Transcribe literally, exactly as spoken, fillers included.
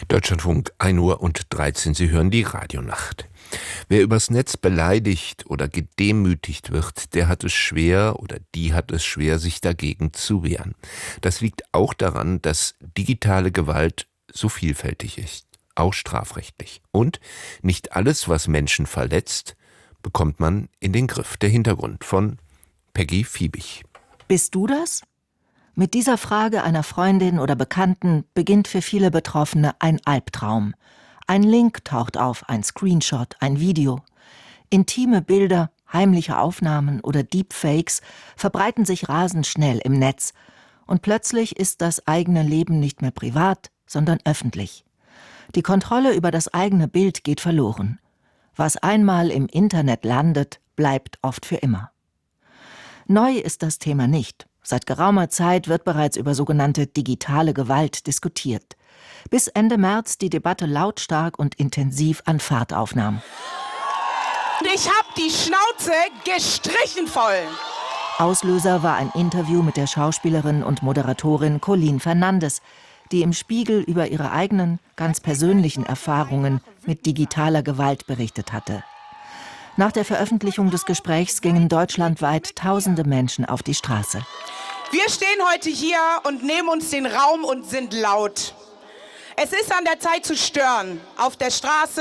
Deutschlandfunk, ein Uhr und dreizehn. Sie hören die Radionacht. Wer übers Netz beleidigt oder gedemütigt wird, der hat es schwer oder die hat es schwer, sich dagegen zu wehren. Das liegt auch daran, dass digitale Gewalt so vielfältig ist, auch strafrechtlich. Und nicht alles, was Menschen verletzt, bekommt man in den Griff. Der Hintergrund von Peggy Fiebig. Bist du das? Mit dieser Frage einer Freundin oder Bekannten beginnt für viele Betroffene ein Albtraum. Ein Link taucht auf, ein Screenshot, ein Video. Intime Bilder, heimliche Aufnahmen oder Deepfakes verbreiten sich rasend schnell im Netz. Und plötzlich ist das eigene Leben nicht mehr privat, sondern öffentlich. Die Kontrolle über das eigene Bild geht verloren. Was einmal im Internet landet, bleibt oft für immer. Neu ist das Thema nicht. Seit geraumer Zeit wird bereits über sogenannte digitale Gewalt diskutiert. Bis Ende März die Debatte lautstark und intensiv an Fahrt aufnahm. Ich hab die Schnauze gestrichen voll. Auslöser war ein Interview mit der Schauspielerin und Moderatorin Colleen Fernandes, die im Spiegel über ihre eigenen, ganz persönlichen Erfahrungen mit digitaler Gewalt berichtet hatte. Nach der Veröffentlichung des Gesprächs gingen deutschlandweit tausende Menschen auf die Straße. Wir stehen heute hier und nehmen uns den Raum und sind laut. Es ist an der Zeit zu stören. Auf der Straße,